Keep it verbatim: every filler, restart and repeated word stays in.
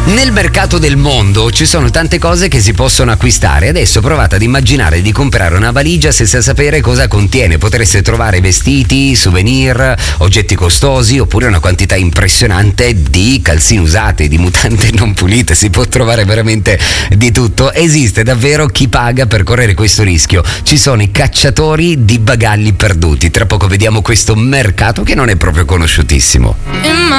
Nel mercato del mondo ci sono tante cose che si possono acquistare. Adesso provate ad immaginare di comprare una valigia senza sapere cosa contiene. Potreste trovare vestiti, souvenir, oggetti costosi oppure una quantità impressionante di calzini usate, di mutande non pulite. Si può trovare veramente di tutto. Esiste davvero chi paga per correre questo rischio. Ci sono i cacciatori di bagagli perduti. Tra poco vediamo questo mercato che non è proprio conosciutissimo.